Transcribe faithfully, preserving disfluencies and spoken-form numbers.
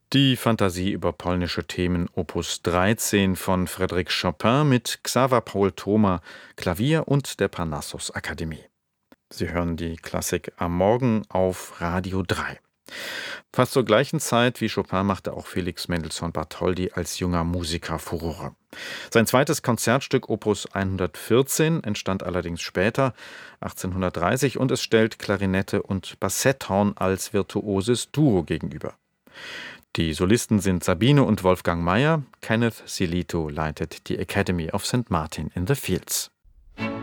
Die Fantasie über polnische Themen Opus dreizehn von Frédéric Chopin mit Xaver Paul Thoma, Klavier und der Parnassus Akademie. Sie hören die Klassik am Morgen auf Radio drei. Fast zur gleichen Zeit wie Chopin machte auch Felix Mendelssohn Bartholdy als junger Musiker Furore. Sein zweites Konzertstück Opus hundertvierzehn entstand allerdings später, achtzehnhundertdreißig, und es stellt Klarinette und Bassetthorn als virtuoses Duo gegenüber. Die Solisten sind Sabine und Wolfgang Mayer. Kenneth Silito leitet die Academy of Saint Martin in the Fields.